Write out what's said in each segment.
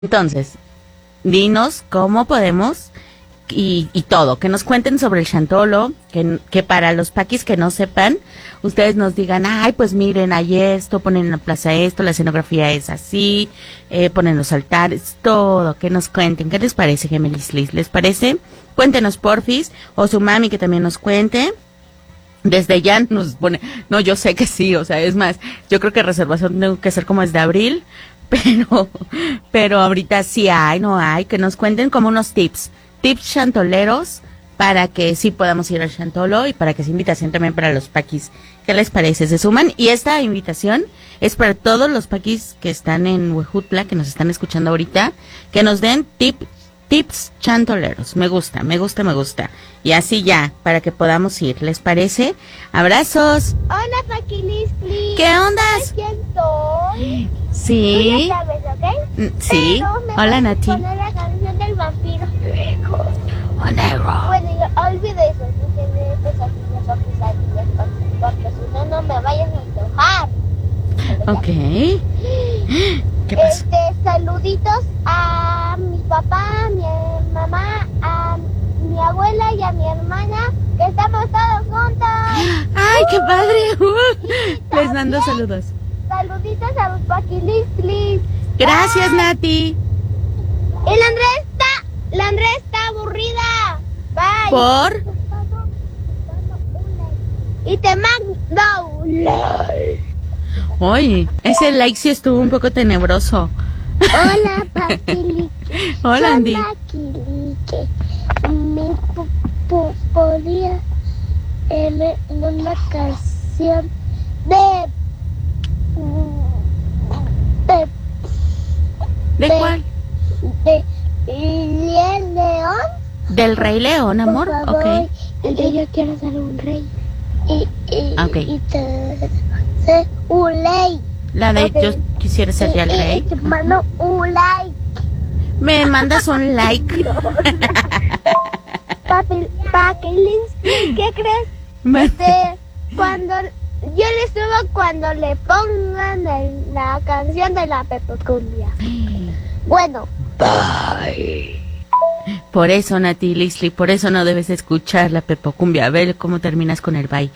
Entonces, dinos cómo podemos y todo, que nos cuenten sobre el Chantolo, que para los paquis que no sepan, ustedes nos digan, ay, pues miren, hay esto, ponen en la plaza esto, la escenografía es así, ponen los altares, todo, que nos cuenten. ¿Qué les parece, Gemelis Liz? ¿Les parece? Cuéntenos, porfis, o su mami que también nos cuente. Desde ya nos pone, no, yo sé que sí, o sea, es más, yo creo que reservación tengo que hacer como es de abril, pero ahorita sí hay, no hay, que nos cuenten como unos tips chantoleros para que sí podamos ir al Chantolo y para que sea invitación también para los paquis. ¿Qué les parece? ¿Se suman? Y esta invitación es para todos los paquis que están en Huejutla, que nos están escuchando ahorita, que nos den tips chantoleros. Me gusta. Y así ya, para que podamos ir. ¿Les parece? Abrazos. Hola, Paquilis, please. ¿Qué onda? Aquí estoy. Sí. Tú ya sabes, ¿ok? Sí. Hola, Nati. Poner la canción del vampiro negro. Oh, negro. Bueno, yo olvidé eso. Dije, pues aquí los ojos porque si no, no me vayas a enojar. Ok. ¿Qué pasó? Saluditos a mi papá, a mi mamá, a mi abuela y a mi hermana, que estamos todos juntos. ¡Ay, qué padre! Les mando saludos. Saluditos a los Paquilis, please. Gracias, Nati. Y la Andrea está aburrida. Bye. ¿Por? Y te mando un like. Oye, ese like sí estuvo un poco tenebroso. Hola, Paquilique. Hola, Andy. Paquilique. Me podría una canción ¿De cuál? De Rey León. Del Rey León, amor. Por favor, Ok. yo quiero ser un rey. Okay. Y te un like. La de yo quisiera ser ya el rey. Te mando un like. Me mandas un like. Paquilín, ¿qué crees? Cuando yo le subo cuando le pongan la canción de la Pepocumbia. Bueno, bye. Por eso, Nati Lisli, por eso no debes escuchar la Pepocumbia. A ver cómo terminas con el bye.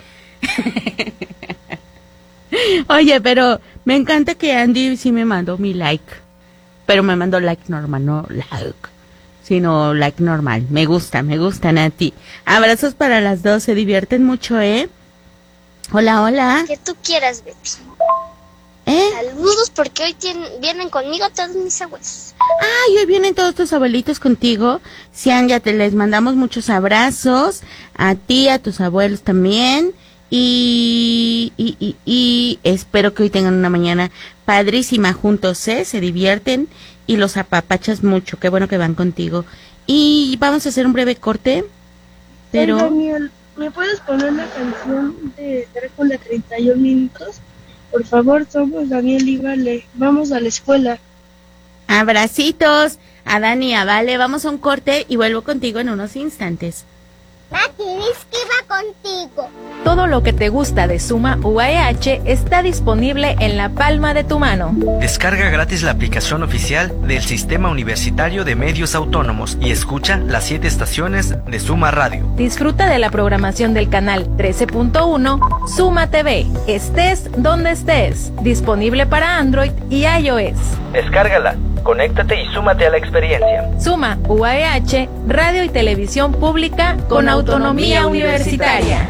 Oye, pero me encanta que Andy sí me mandó mi like. Pero me mandó like normal, no like, sino like normal. Me gusta, Nati. Abrazos para las dos, se divierten mucho, ¿eh? Hola, hola. Que tú quieras, Betty. Saludos porque hoy vienen conmigo todos mis abuelos. Ay, hoy vienen todos tus abuelitos contigo. Sian, ya te les mandamos muchos abrazos. A ti, a tus abuelos también. Y espero que hoy tengan una mañana padrísima juntos, ¿eh? Se divierten y los apapachas mucho. Qué bueno que van contigo. Y vamos a hacer un breve corte. Pero... Hey, Daniel, ¿me puedes poner la canción de Drácula 31 minutos? Por favor, somos Daniel y Vale. Vamos a la escuela. Abracitos a Dani y a Vale. Vamos a un corte y vuelvo contigo en unos instantes. Paquilis, que va contigo. Todo lo que te gusta de Suma UAEH está disponible en la palma de tu mano. Descarga gratis la aplicación oficial del Sistema Universitario de Medios Autónomos y escucha las 7 estaciones de Suma Radio. Disfruta de la programación del canal 13.1 Suma TV. Estés donde estés. Disponible para Android y iOS. Descárgala, conéctate y súmate a la experiencia. Suma UAEH, radio y televisión pública con autonomía universitaria.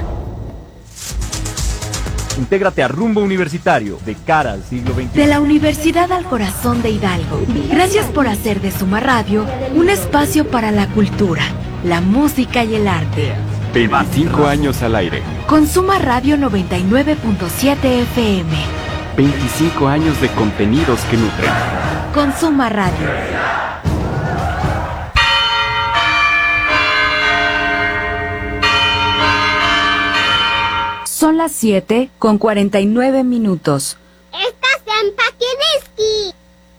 Intégrate a Rumbo Universitario, de cara al siglo XXI. De la Universidad al Corazón de Hidalgo. Gracias por hacer de Suma Radio un espacio para la cultura, la música y el arte. 25 años al aire. Con Suma Radio 99.7 FM. 25 años de contenidos que nutren. Con Suma Radio. Son las 7:49. Estás en Paquiliski.